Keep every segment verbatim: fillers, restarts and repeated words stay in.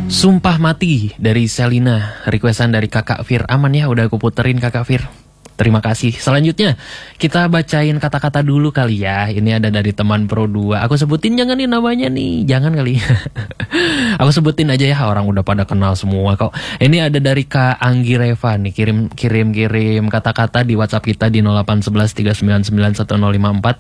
Sumpah Mati dari Selina, requestan dari Kakak Fir. Aman ya, udah aku puterin Kakak Fir. Terima kasih. Selanjutnya kita bacain kata-kata dulu kali ya. Ini ada dari teman Pro dua. Aku sebutin jangan nih namanya nih. Jangan kali. Aku sebutin aja ya, orang udah pada kenal semua kok. Ini ada dari Kak Anggi Reva nih. Kirim kirim kirim kata-kata di WhatsApp kita di nol delapan satu satu tiga sembilan sembilan satu nol lima empat.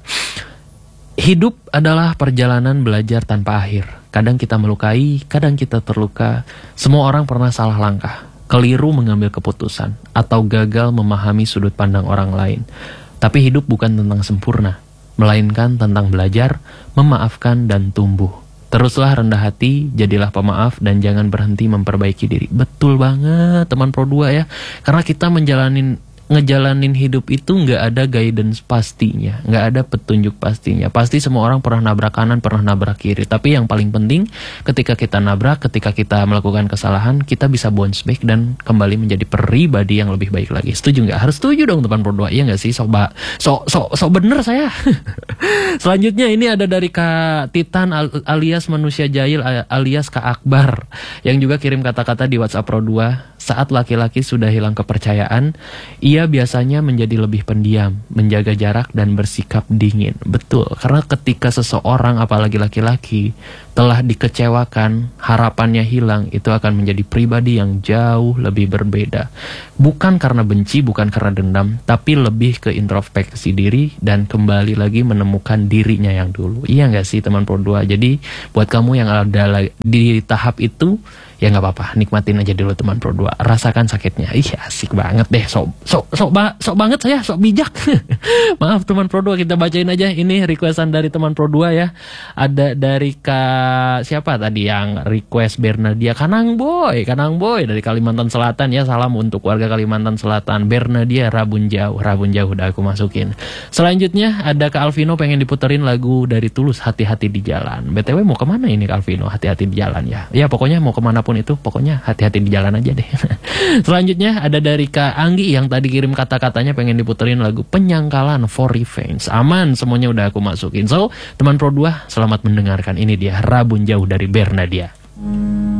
Hidup adalah perjalanan belajar tanpa akhir. Kadang kita melukai, kadang kita terluka. Semua orang pernah salah langkah, keliru mengambil keputusan, atau gagal memahami sudut pandang orang lain. Tapi hidup bukan tentang sempurna, melainkan tentang belajar, memaafkan, dan tumbuh. Teruslah rendah hati, jadilah pemaaf, dan jangan berhenti memperbaiki diri. Betul banget teman Pro dua ya. Karena kita menjalanin ngejalanin hidup itu nggak ada guidance pastinya, nggak ada petunjuk pastinya. Pasti semua orang pernah nabrak kanan, pernah nabrak kiri. Tapi yang paling penting ketika kita nabrak, ketika kita melakukan kesalahan, kita bisa bounce back dan kembali menjadi pribadi yang lebih baik lagi. Setuju nggak? Harus setuju dong teman Pro dua, iya nggak sih? Sok ba, sok sok sok bener saya. Selanjutnya ini ada dari Kak Titan alias Manusia Jahil alias Kak Akbar yang juga kirim kata-kata di WhatsApp Pro dua. Saat laki-laki sudah hilang kepercayaan, ia biasanya menjadi lebih pendiam, menjaga jarak dan bersikap dingin. Betul, karena ketika seseorang, apalagi laki-laki, telah dikecewakan, harapannya hilang, itu akan menjadi pribadi yang jauh lebih berbeda. Bukan karena benci, bukan karena dendam, tapi lebih ke introspeksi diri dan kembali lagi menemukan dirinya yang dulu. Iya nggak sih teman Pro dua? Jadi buat kamu yang ada di tahap itu, ya nggak apa-apa, nikmatin aja dulu teman Pro dua, rasakan sakitnya. Ih asik banget deh, sok sok sok ba, sok banget saya, sok bijak. Maaf teman Pro dua, kita bacain aja ini requestan dari teman Pro dua ya. Ada dari Kak siapa tadi yang request Bernadia, Kanang Boy, Kanang Boy dari Kalimantan Selatan ya. Salam untuk warga Kalimantan Selatan. Bernadia Rabun Jauh, Rabun Jauh udah aku masukin. Selanjutnya ada Kak Alvino pengen diputerin lagu dari Tulus, Hati-Hati di Jalan. B T W mau kemana ini Kak Alvino? Hati-hati di jalan ya. Ya pokoknya mau kemana pun itu, pokoknya hati-hati di jalan aja deh. Selanjutnya ada dari Kak Anggi yang tadi kirim kata-katanya pengen diputerin lagu Penyangkalan for Revenge. Aman, semuanya udah aku masukin. So, teman Pro dua, selamat mendengarkan. Ini dia Rabun Jauh dari Bernadia.